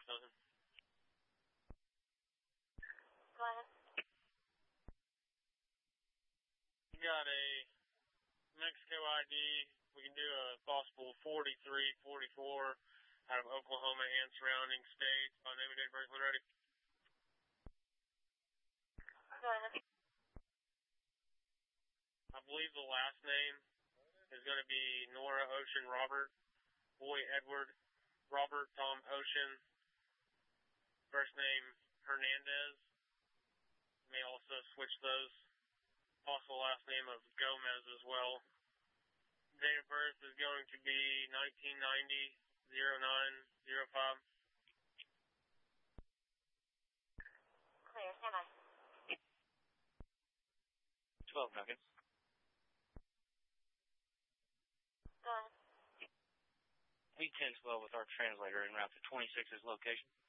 something. Go ahead. You got a Mexico ID. We can do a possible 4344 out of Oklahoma and surrounding states. By name and date of birth when ready. Go ahead. I believe the last name is going to be Nora Ocean Robert, boy Edward Robert Tom Ocean, first name Hernandez. May also switch those. Possible last name of Gomez as well. Date of birth is going to be 1990-09-05. Clear, stand by. 12 Nuggets. Go ahead. Lead 1012 with our translator en route to 26's location.